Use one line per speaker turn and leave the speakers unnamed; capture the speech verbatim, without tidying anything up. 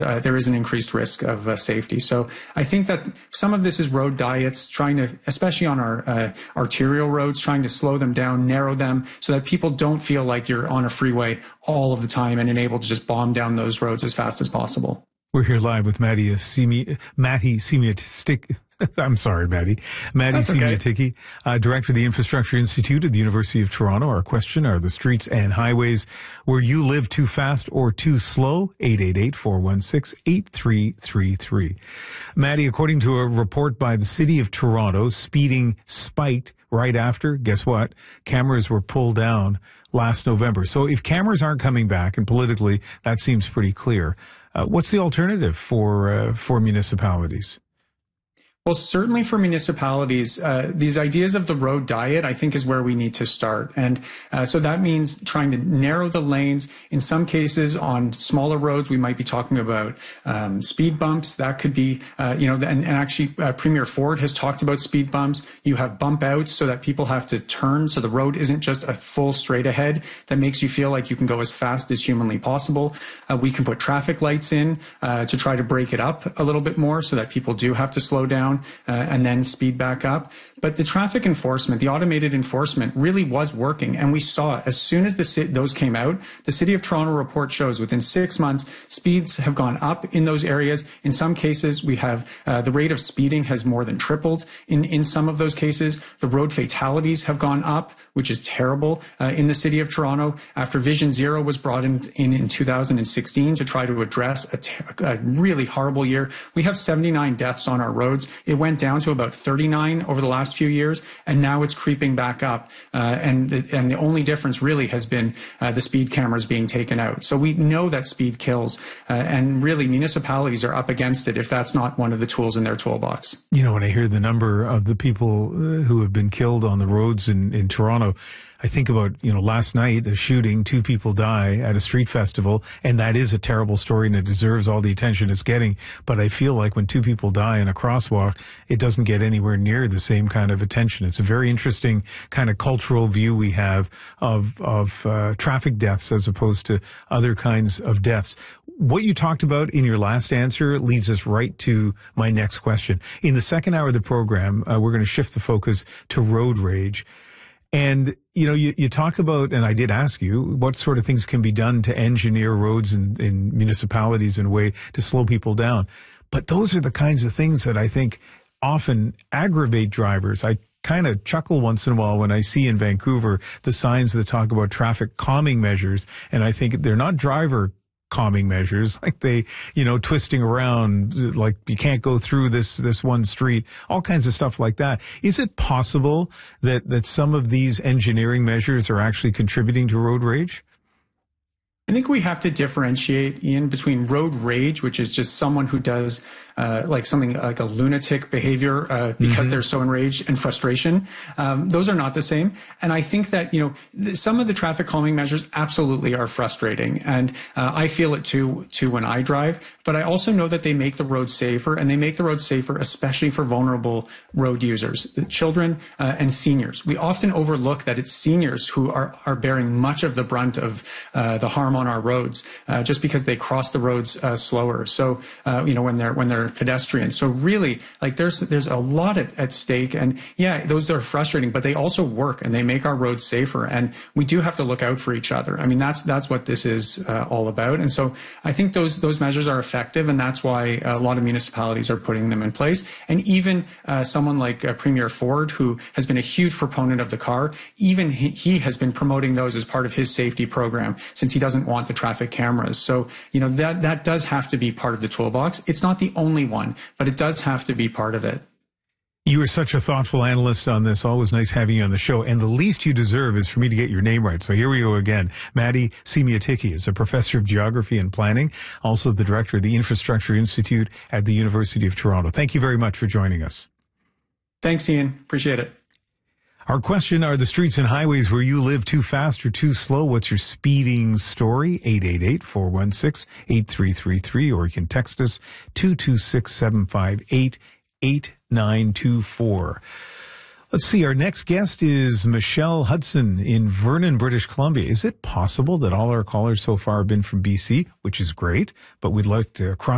uh, there is an increased risk of uh, safety. So I think that some of this is road diets, trying to, especially on our uh, arterial roads, trying to slow them down, narrow them, so that people don't feel like you're on a freeway all of the time and enabled to just bomb down those roads as fast as possible.
We're here live with Matty Simi, Matty Simiatic. I'm sorry, Matty. Matty Simiatic, uh, Director of the Infrastructure Institute at the University of Toronto. Our question, are the streets and highways where you live too fast or too slow? eight eight eight, four one six, eight three three three. Matty, according to a report by the City of Toronto, speeding spiked right after, guess what? Cameras were pulled down last November. So if cameras aren't coming back, and politically that seems pretty clear, uh, what's the alternative for uh, for municipalities?
Well, certainly for municipalities, uh, these ideas of the road diet, I think, is where we need to start. And uh, so that means trying to narrow the lanes. In some cases, on smaller roads, we might be talking about um, speed bumps. That could be, uh, you know, and, and actually uh, Premier Ford has talked about speed bumps. You have bump outs so that people have to turn, so the road isn't just a full straight ahead that makes you feel like you can go as fast as humanly possible. Uh, we can put traffic lights in uh, to try to break it up a little bit more so that people do have to slow down Uh, and then speed back up. But the traffic enforcement, the automated enforcement really was working. And we saw as soon as the those came out, the City of Toronto report shows within six months, speeds have gone up in those areas. In some cases, we have uh, the rate of speeding has more than tripled in, in some of those cases. The road fatalities have gone up, which is terrible uh, in the City of Toronto. After Vision Zero was brought in in, in two thousand sixteen to try to address a, a really horrible year, we have seventy-nine deaths on our roads. It went down to about thirty-nine over the last few years, and now it's creeping back up. Uh, and, the, and the only difference really has been uh, the speed cameras being taken out. So we know that speed kills, uh, and really municipalities are up against it if that's not one of the tools in their toolbox.
You know, when I hear the number of the people who have been killed on the roads in, in Toronto, I think about, you know, last night, a shooting, two people die at a street festival, and that is a terrible story and it deserves all the attention it's getting. But I feel like when two people die in a crosswalk, it doesn't get anywhere near the same kind of attention. It's a very interesting kind of cultural view we have of, of uh, traffic deaths as opposed to other kinds of deaths. What you talked about in your last answer leads us right to my next question. In the second hour of the program, uh, we're going to shift the focus to road rage. And, you know, you, you talk about, and I did ask you, what sort of things can be done to engineer roads in, in municipalities in a way to slow people down. But those are the kinds of things that I think often aggravate drivers. I kind of chuckle once in a while when I see in Vancouver the signs that talk about traffic calming measures, and I think they're not driver calming measures, like they, you know, twisting around, like you can't go through this, this one street, all kinds of stuff like that. Is it possible that, that some of these engineering measures are actually contributing to road rage?
I think we have to differentiate, Ian, between road rage, which is just someone who does uh, like something like a lunatic behavior uh, because mm-hmm. they're so enraged, and frustration. Um, those are not the same. And I think that, you know, th- some of the traffic calming measures absolutely are frustrating. And uh, I feel it too, too when I drive. But I also know that they make the road safer, and they make the road safer, especially for vulnerable road users, the children uh, and seniors. We often overlook that it's seniors who are, are bearing much of the brunt of uh, the harm on our roads, uh, just because they cross the roads uh, slower. So, uh, you know, when they're when they're pedestrians. So really, like there's there's a lot at, at stake, and yeah, those are frustrating, but they also work and they make our roads safer. And we do have to look out for each other. I mean, that's that's what this is uh, all about. And so I think those those measures are effective, and that's why a lot of municipalities are putting them in place. And even uh, someone like uh, Premier Ford, who has been a huge proponent of the car, even he, he has been promoting those as part of his safety program, since he doesn't want the traffic cameras. So, you know, that, that does have to be part of the toolbox. It's not the only one, but it does have to be part of it.
You are such a thoughtful analyst on this. Always nice having you on the show. And the least you deserve is for me to get your name right. So here we go again. Matty Simiatic is a professor of geography and planning, also the director of the Infrastructure Institute at the University of Toronto. Thank you very much for joining us.
Thanks, Ian. Appreciate it.
Our question, are the streets and highways where you live too fast or too slow? What's your speeding story? eight eight eight, four one six, eight three three three, or you can text us two two six, seven five eight, eight nine two four. Let's see, our next guest is Michelle Hudson in Vernon, British Columbia. Is it possible that all our callers so far have been from B C, which is great, but we'd like to cross